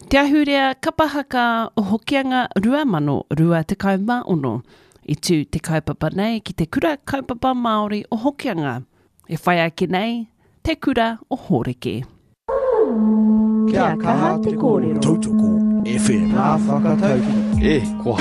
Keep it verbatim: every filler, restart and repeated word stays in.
Te ahurea kapahaka o hokianga rua mano rua te kauma ono. I tū te kaupapa nei ki te kura kaupapa Māori o hokianga. E whai ake nei, te kura o Horeke. Kia kaha te kōrero. Tautoko F M. Nā whakataukī. E, ko